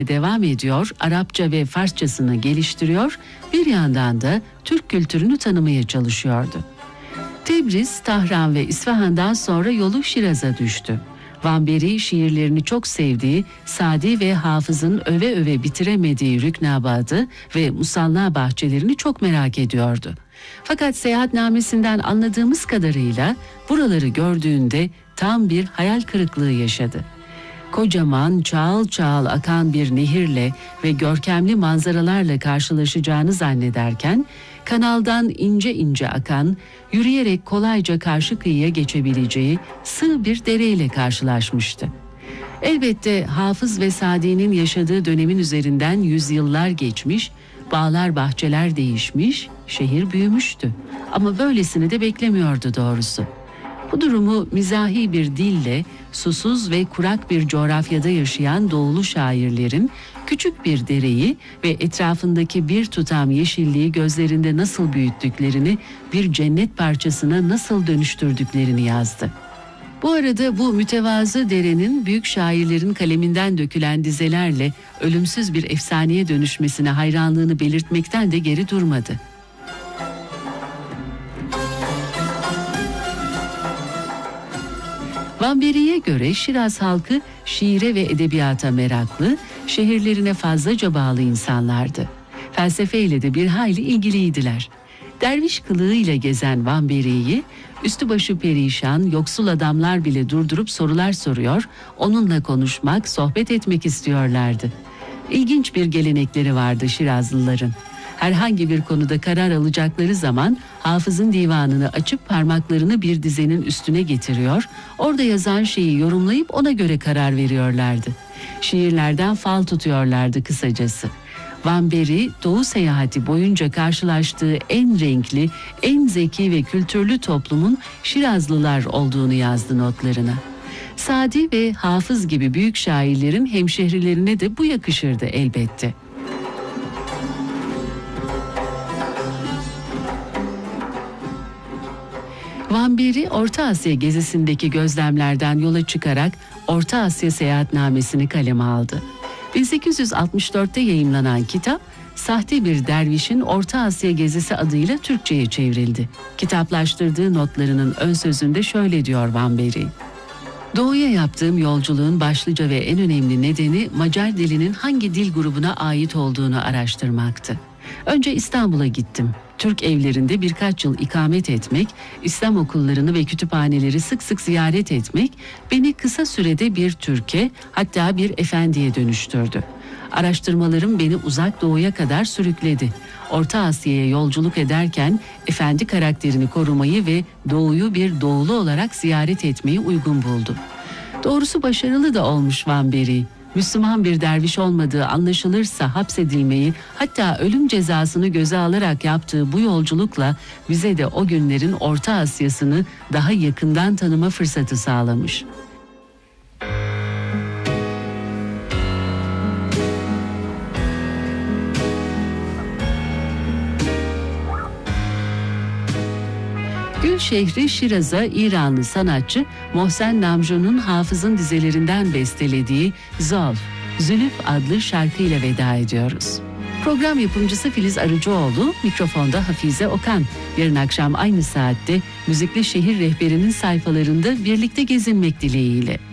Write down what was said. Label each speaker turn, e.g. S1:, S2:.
S1: devam ediyor, Arapça ve Farsçasını geliştiriyor, bir yandan da Türk kültürünü tanımaya çalışıyordu. Tebriz, Tahran ve İsfahan'dan sonra yolu Şiraz'a düştü. Vanberi şiirlerini çok sevdiği, Sadi ve Hafız'ın öve öve bitiremediği Rüknabad'ı ve Musalla bahçelerini çok merak ediyordu. Fakat seyahatnamesinden anladığımız kadarıyla buraları gördüğünde tam bir hayal kırıklığı yaşadı. Kocaman, çağıl çağıl akan bir nehirle ve görkemli manzaralarla karşılaşacağını zannederken, kanaldan ince ince akan, yürüyerek kolayca karşı kıyıya geçebileceği sığ bir dereyle karşılaşmıştı. Elbette Hafız ve Sadi'nin yaşadığı dönemin üzerinden yüzyıllar geçmiş, bağlar bahçeler değişmiş, şehir büyümüştü. Ama böylesini de beklemiyordu doğrusu. Bu durumu mizahi bir dille, susuz ve kurak bir coğrafyada yaşayan doğulu şairlerin küçük bir dereyi ve etrafındaki bir tutam yeşilliği gözlerinde nasıl büyüttüklerini, bir cennet parçasına nasıl dönüştürdüklerini yazdı. Bu arada bu mütevazı derenin büyük şairlerin kaleminden dökülen dizelerle ölümsüz bir efsaneye dönüşmesine hayranlığını belirtmekten de geri durmadı. Vanberi'ye göre Şiraz halkı şiire ve edebiyata meraklı, şehirlerine fazlaca bağlı insanlardı. Felsefeyle de bir hayli ilgiliydiler. Derviş kılığıyla gezen Vanberi'yi, üstü başı perişan, yoksul adamlar bile durdurup sorular soruyor, onunla konuşmak, sohbet etmek istiyorlardı. İlginç bir gelenekleri vardı Şirazlıların. Herhangi bir konuda karar alacakları zaman Hafız'ın divanını açıp parmaklarını bir dizenin üstüne getiriyor, orada yazan şeyi yorumlayıp ona göre karar veriyorlardı. Şiirlerden fal tutuyorlardı kısacası. Vanberi, Doğu seyahati boyunca karşılaştığı en renkli, en zeki ve kültürlü toplumun Şirazlılar olduğunu yazdı notlarına. Sadi ve Hafız gibi büyük şairlerin hemşehrilerine de bu yakışırdı elbette. Vanberi, Orta Asya gezisindeki gözlemlerden yola çıkarak Orta Asya seyahatnamesini kaleme aldı. 1864'te yayımlanan kitap, Sahte Bir Dervişin Orta Asya Gezisi adıyla Türkçe'ye çevrildi. Kitaplaştırdığı notlarının ön sözünde şöyle diyor Vanberi: "Doğuya yaptığım yolculuğun başlıca ve en önemli nedeni Macar dilinin hangi dil grubuna ait olduğunu araştırmaktı. Önce İstanbul'a gittim. Türk evlerinde birkaç yıl ikamet etmek, İslam okullarını ve kütüphaneleri sık sık ziyaret etmek beni kısa sürede bir Türk'e, hatta bir efendiye dönüştürdü. Araştırmalarım beni uzak doğuya kadar sürükledi. Orta Asya'ya yolculuk ederken efendi karakterini korumayı ve doğuyu bir doğulu olarak ziyaret etmeyi uygun buldum." Doğrusu başarılı da olmuş Vanberi. Müslüman bir derviş olmadığı anlaşılırsa hapsedilmeyi, hatta ölüm cezasını göze alarak yaptığı bu yolculukla bize de o günlerin Orta Asya'sını daha yakından tanıma fırsatı sağlamış. Gül şehri Şiraz'a İranlı sanatçı Mohsen Namjoon'un Hafız'ın dizelerinden bestelediği Zolf, Zülüf adlı şarkıyla veda ediyoruz. Program yapımcısı Filiz Arıcıoğlu, mikrofonda Hafize Okan. Yarın akşam aynı saatte Müzikli Şehir Rehberi'nin sayfalarında birlikte gezinmek dileğiyle.